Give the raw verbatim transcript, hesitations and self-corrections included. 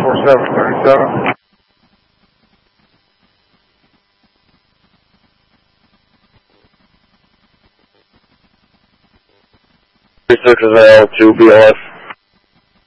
four seven thirty-seven. Research is L two B L S.